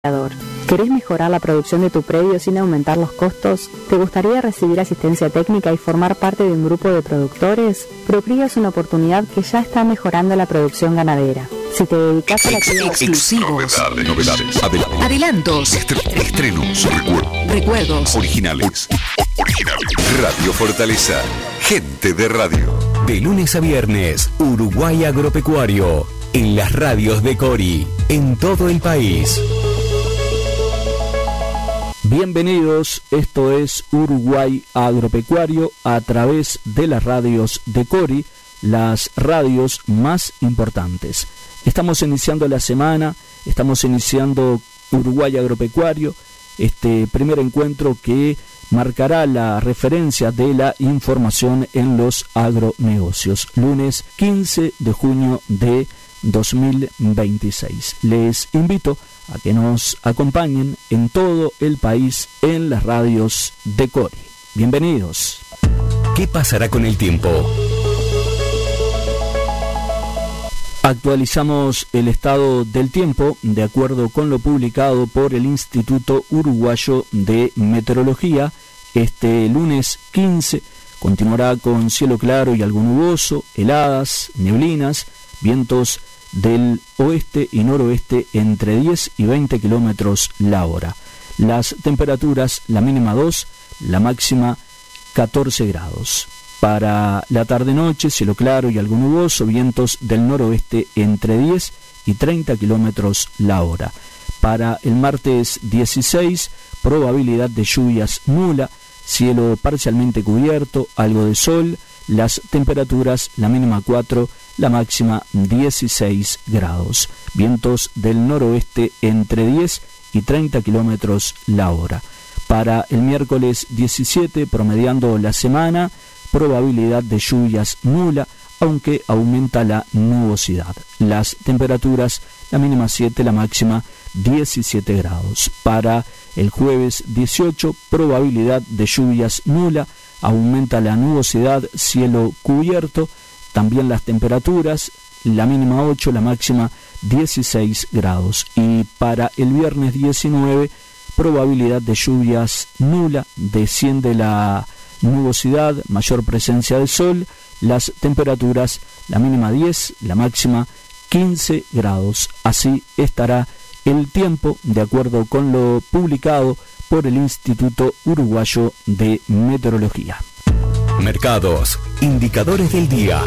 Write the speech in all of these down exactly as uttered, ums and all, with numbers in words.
¿Querés mejorar la producción de tu predio sin aumentar los costos? ¿Te gustaría recibir asistencia técnica y formar parte de un grupo de productores? ProCría es una oportunidad que ya está mejorando la producción ganadera. Si te dedicas a la cría... Exclusivos. Novedades, novedades. Adel- Adelantos. Estre- estrenos. Recuerdos. Recuerdos. Originales. O- originales. Radio Fortaleza. Gente de radio. De lunes a viernes, Uruguay Agropecuario. En las radios de Cori. En todo el país. Bienvenidos, esto es Uruguay Agropecuario a través de las radios de Cori, las radios más importantes. Estamos iniciando la semana, estamos iniciando Uruguay Agropecuario, este primer encuentro que marcará la referencia de la información en los agronegocios, lunes quince de junio de dos mil veintiséis. Les invito a que nos acompañen en todo el país en las radios de Cori. Bienvenidos. ¿Qué pasará con el tiempo? Actualizamos el estado del tiempo de acuerdo con lo publicado por el Instituto Uruguayo de Meteorología. Este lunes quince continuará con cielo claro y algo nuboso, heladas, neblinas, vientos del oeste y noroeste entre diez y veinte kilómetros la hora. Las temperaturas, la mínima dos, la máxima catorce grados. Para la tarde-noche, cielo claro y algo nuboso, vientos del noroeste entre diez y treinta kilómetros la hora. Para el martes dieciséis, probabilidad de lluvias nula, cielo parcialmente cubierto, algo de sol, las temperaturas, la mínima cuatro, la máxima dieciséis grados. Vientos del noroeste entre diez y treinta kilómetros la hora. Para el miércoles diecisiete, promediando la semana, probabilidad de lluvias nula, aunque aumenta la nubosidad. Las temperaturas, la mínima siete, la máxima diecisiete grados. Para el jueves dieciocho, probabilidad de lluvias nula, aumenta la nubosidad, cielo cubierto. También las temperaturas, la mínima ocho, la máxima dieciséis grados. Y para el viernes diecinueve, probabilidad de lluvias nula, desciende la nubosidad, mayor presencia de sol, las temperaturas, la mínima diez, la máxima quince grados. Así estará el tiempo de acuerdo con lo publicado por el Instituto Uruguayo de Meteorología. Mercados, indicadores del día.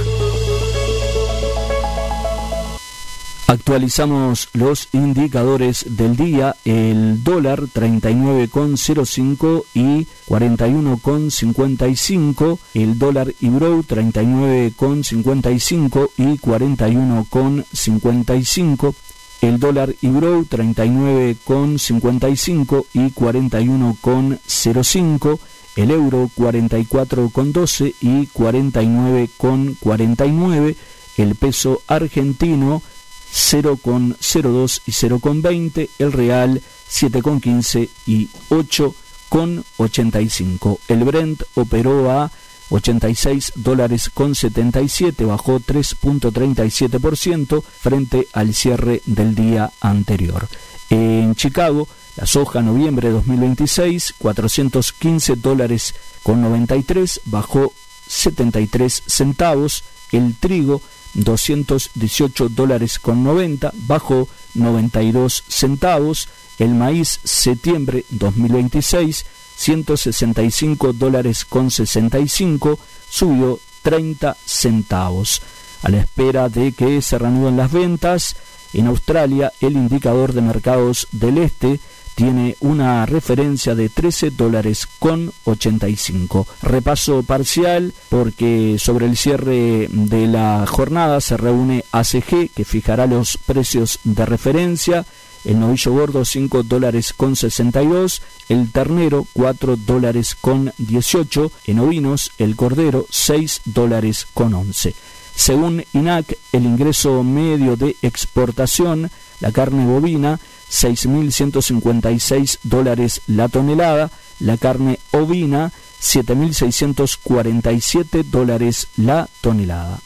Actualizamos los indicadores del día. El dólar treinta y nueve con cero cinco y cuarenta y uno con cincuenta y cinco. El dólar Ibrow treinta y nueve con cincuenta y cinco y cuarenta y uno con cincuenta y cinco. El dólar Ibrow treinta y nueve con cincuenta y cinco y cuarenta y uno con cero cinco. El euro cuarenta y cuatro con doce y cuarenta y nueve con cuarenta y nueve. El peso argentino cero con cero dos y cero con veinte. El real siete con quince y ocho con ochenta y cinco. El Brent operó a ochenta y seis dólares con setenta y siete, bajó tres punto treinta y siete por ciento frente al cierre del día anterior. En Chicago, la soja noviembre dos mil veintiséis, cuatrocientos quince dólares con noventa y tres, bajó setenta y tres centavos. El trigo, doscientos dieciocho dólares con noventa, bajó noventa y dos centavos. El maíz septiembre dos mil veintiséis, ciento sesenta y cinco dólares con sesenta y cinco, subió treinta centavos. A la espera de que se reanuden las ventas, en Australia el indicador de mercados del este tiene una referencia de trece dólares con ochenta y cinco. Repaso parcial porque sobre el cierre de la jornada se reúne A C G, que fijará los precios de referencia. El novillo gordo cinco dólares con sesenta y dos, el ternero cuatro dólares con dieciocho, en ovinos el cordero seis dólares con once. Según I N A C, el ingreso medio de exportación, la carne bovina seis mil ciento cincuenta y seis dólares la tonelada, la carne ovina siete mil seiscientos cuarenta y siete dólares la tonelada.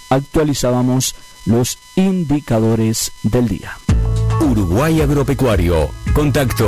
Actualizábamos los indicadores del día. Uruguay Agropecuario, Contacto